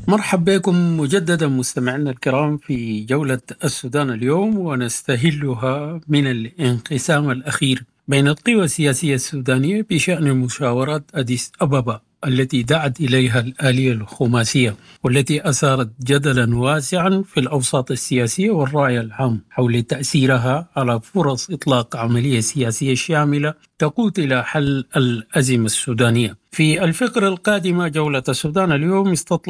مرحبا بكم مجددا مستمعينا الكرام في جولة السودان اليوم، ونستهلها من الانقسام الأخير بين القوى السياسية السودانية بشأن مشاورات أديس أبابا التي دعت إليها الآلية الخماسية، والتي أثارت جدلا واسعا في الأوساط السياسية والرأي العام حول تأثيرها على فرص إطلاق عملية سياسية شاملة تقود إلى حل الأزمة السودانية. في الفقرة القادمة جولة السودان اليوم استطلع